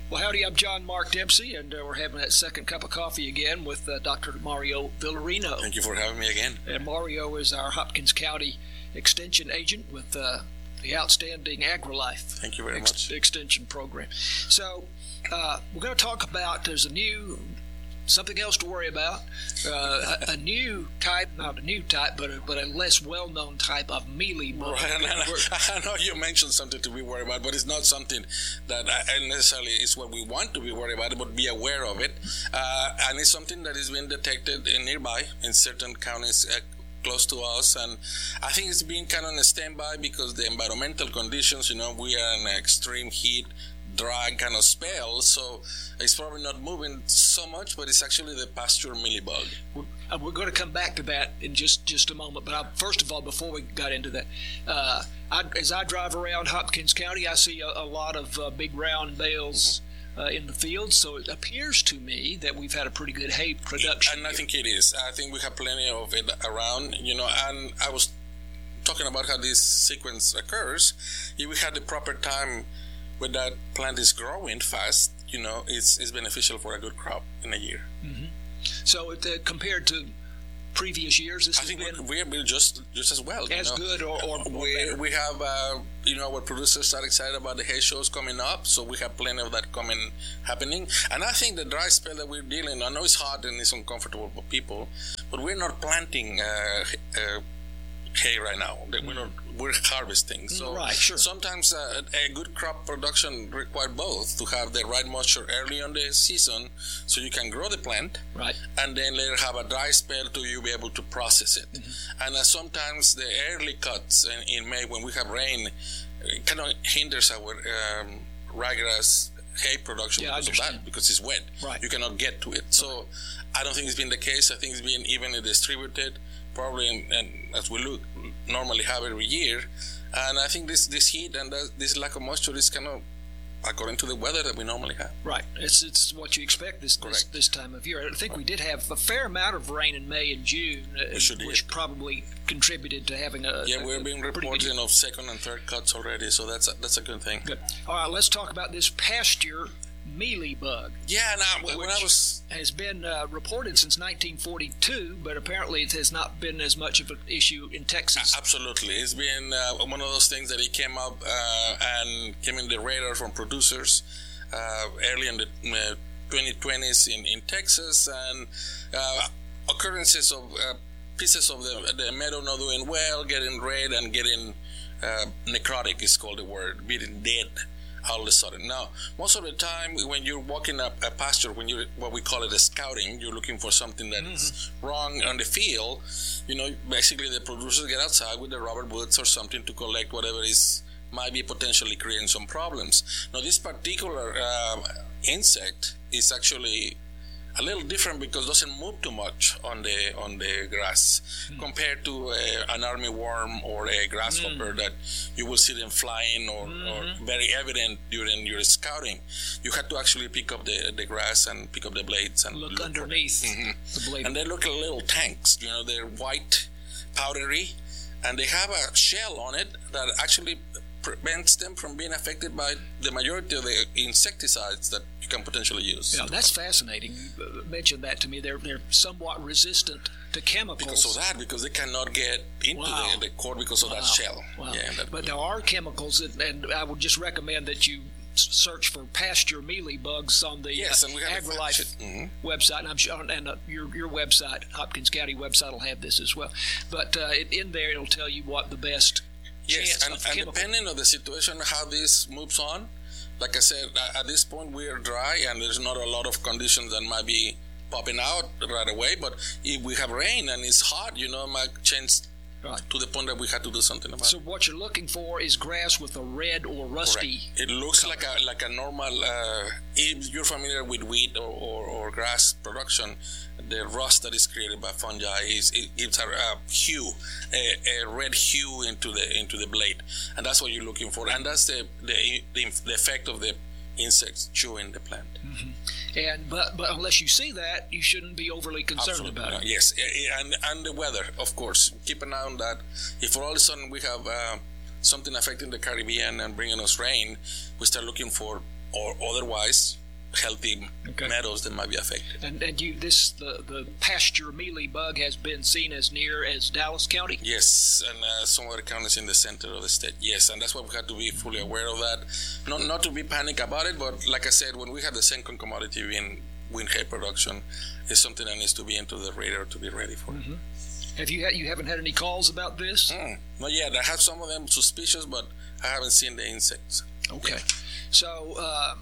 Well, howdy, I'm John Mark Dempsey, and we're having that second cup of coffee again with Dr. Mario Villarino. Thank you for having me again. And Mario is our Hopkins County Extension Agent with the outstanding AgriLife. Thank you very much. Extension program. So we're going to talk about, there's something else to worry about, a new type, not a new type, but a less well-known type of mealy bug. Right. I know you mentioned something to be worried about, but it's not something that necessarily is what we want to be worried about, but be aware of it. And it's something that is being detected nearby in certain counties close to us, and I think it's being kind of on a standby because the environmental conditions, we are in extreme heat, dry kind of spell, so it's probably not moving so much, but it's actually the pasture mealybug. We're going to come back to that in just a moment, but first of all, before we got into that, as I drive around Hopkins County, I see a lot of big round bales in the field, so it appears to me that we've had a pretty good hay production. And I think it is. I think we have plenty of it around, and I was talking about how this sequence occurs. If we had the proper time when that plant is growing fast, it's beneficial for a good crop in a year. Mm-hmm. So compared to previous years, I think we're just as well. As good or we have, our producers are excited about the hay shows coming up, so we have plenty of that happening. And I think the dry spell that we're dealing, I know it's hard and it's uncomfortable for people, but we're not planting hay right now. We're harvesting. So right, sure. Sometimes a good crop production requires both, to have the right moisture early on the season so you can grow the plant, right, and then later have a dry spell to you be able to process it. Mm-hmm. And sometimes the early cuts in May when we have rain kind of hinders our ryegrass hay production because of that, because it's wet. Right. You cannot get to it. So I don't think it's been the case. I think it's been evenly distributed, probably, and as we normally have every year. And I think this heat and this lack of moisture is kind of according to the weather that we normally have. Right. It's what you expect this time of year. I think we did have a fair amount of rain in May and June, which probably contributed to having we're being reporting of second and third cuts already, so that's a good thing. Good. All right, let's talk about this pasture mealybug. Yeah, has been reported since 1942, but apparently it has not been as much of an issue in Texas. Absolutely, it's been one of those things that it came up and came in the radar from producers early in the 2020s in Texas, and occurrences of pieces of the meadow not doing well, getting red and getting necrotic is called the word, being dead all of a sudden. Now, most of the time when you're walking up a pasture, when you're what we call it a scouting, you're looking for something that is wrong on the field. Basically the producers get outside with the rubber boots or something to collect whatever might be potentially creating some problems. Now, this particular insect is actually a little different because it doesn't move too much on the grass compared to an armyworm or a grasshopper that you will see them flying or very evident during your scouting. You have to actually pick up the grass and pick up the blades and look underneath the blade. And they look like little tanks. They're white, powdery, and they have a shell on it that actually prevents them from being affected by the majority of the insecticides that you can potentially use. Yeah, that's fascinating. You mentioned that to me. They're somewhat resistant to chemicals. Because they cannot get into the core because of that shell. Wow. Yeah, but there are chemicals, and I would just recommend that you search for pasture mealybugs on the AgriLife website, and I'm sure, and your website, Hopkins County website, will have this as well. But in there, it'll tell you what the best. Yes, and depending on the situation, how this moves on, like I said, at this point we are dry and there's not a lot of conditions that might be popping out right away. But if we have rain and it's hot, it might change to the point that we had to do something about it. So what you're looking for is grass with a red or rusty. Correct. It looks color. like a normal. If you're familiar with wheat or grass production, the rust that is created by fungi gives a hue, a red hue into the blade, and that's what you're looking for. And that's the effect of the insects chewing the plant. But unless you see that, you shouldn't be overly concerned about it. Yes, and the weather, of course. Keep an eye on that. If all of a sudden we have something affecting the Caribbean and bringing us rain, we start looking for, or otherwise, healthy meadows that might be affected. And the pasture mealy bug has been seen as near as Dallas County? Yes, and some other counties in the center of the state. Yes, and that's why we have to be fully aware of that. Not to be panic about it, but like I said, when we have the second commodity in wind hay production, it's something that needs to be into the radar to be ready for. Mm-hmm. You haven't had any calls about this? Not yet. I have some of them suspicious, but I haven't seen the insects. Okay. Yet. So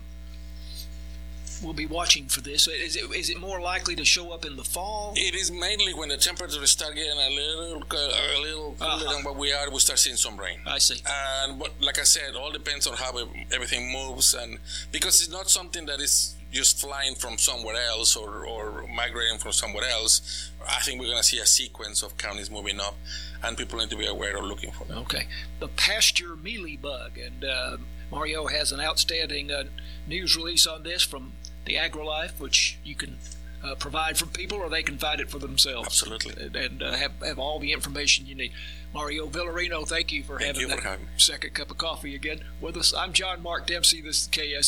we'll be watching for this. Is it more likely to show up in the fall? It is mainly when the temperatures start getting a little cooler than what we are. We start seeing some rain. I see. But like I said, all depends on how everything moves, and because it's not something that is just flying from somewhere else or migrating from somewhere else. I think we're going to see a sequence of counties moving up, and people need to be aware of looking for them. Okay. The pasture mealy bug, and Mario has an outstanding news release on this from the AgriLife, which you can provide for people, or they can find it for themselves. Absolutely. And have all the information you need. Mario Villarino, thank you for having that second cup of coffee again with us. I'm John Mark Dempsey. This is KS.